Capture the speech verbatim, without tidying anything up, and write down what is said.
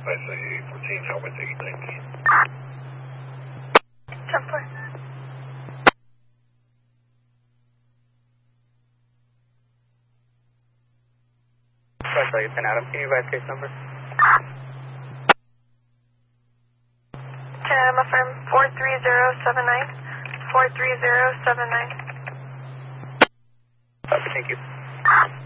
I say fourteen, helmet eight nineteen. ten four. Sorry, sorry, ten Adam. Can you advise case number? ten Adam, affirm four three zero seven nine. four three zero seven nine. Copy, thank you.